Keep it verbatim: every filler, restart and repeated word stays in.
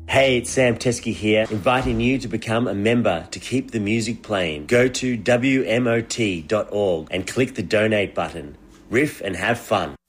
Hey, it's Sam Teskey here, inviting you to become a member to keep the music playing. Go to W M O T dot org and click the donate button. Riff and have fun.